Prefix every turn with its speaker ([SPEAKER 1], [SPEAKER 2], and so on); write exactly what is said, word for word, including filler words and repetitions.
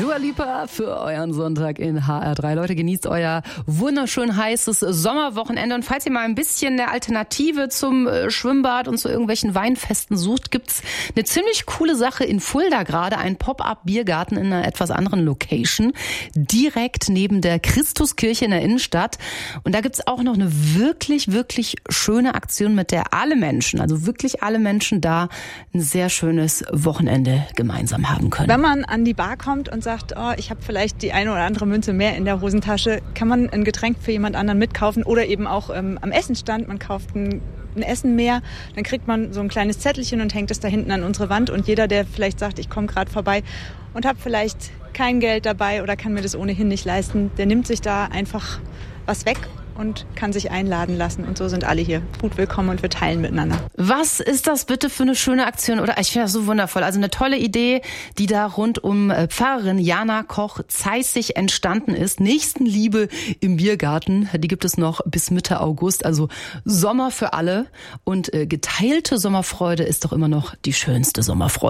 [SPEAKER 1] Dua Lipa für euren Sonntag in H R drei. Leute, genießt euer wunderschön heißes Sommerwochenende. Und falls ihr mal ein bisschen eine Alternative zum Schwimmbad und zu irgendwelchen Weinfesten sucht, gibt's eine ziemlich coole Sache in Fulda gerade. Ein Pop-up-Biergarten in einer etwas anderen Location. Direkt neben der Christuskirche in der Innenstadt. Und da gibt's auch noch eine wirklich, wirklich schöne Aktion, mit der alle Menschen, also wirklich alle Menschen da ein sehr schönes Wochenende gemeinsam haben können.
[SPEAKER 2] Wenn man an die Bar kommt und sagt, oh, ich habe vielleicht die eine oder andere Münze mehr in der Hosentasche, kann man ein Getränk für jemand anderen mitkaufen oder eben auch ähm, am Essenstand, man kauft ein, ein Essen mehr, dann kriegt man so ein kleines Zettelchen und hängt es da hinten an unsere Wand und jeder, der vielleicht sagt, ich komme gerade vorbei und habe vielleicht kein Geld dabei oder kann mir das ohnehin nicht leisten, der nimmt sich da einfach was weg und kann sich einladen lassen. Und so sind alle hier gut willkommen und wir teilen miteinander.
[SPEAKER 1] Was ist das bitte für eine schöne Aktion? Oder ich finde das so wundervoll. Also eine tolle Idee, die da rund um Pfarrerin Jana Koch-Zeissig entstanden ist. Nächstenliebe im Biergarten, die gibt es noch bis Mitte August. Also Sommer für alle. Und geteilte Sommerfreude ist doch immer noch die schönste Sommerfreude.